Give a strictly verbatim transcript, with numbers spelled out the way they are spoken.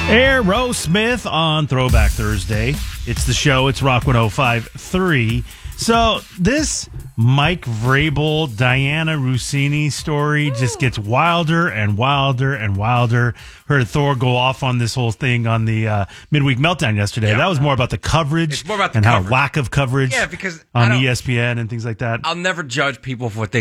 Aerosmith on Throwback Thursday. It's the show. It's Rock one oh five point three. So this Mike Vrabel, Diana Rossini story just gets wilder and wilder and wilder. Heard Thor go off on this whole thing on the uh, Midweek Meltdown yesterday. Yeah. That was more about the coverage It's more about the and coverage. how lack of coverage Yeah, because on I don't- E S P N and things like that. I'll never judge people for what they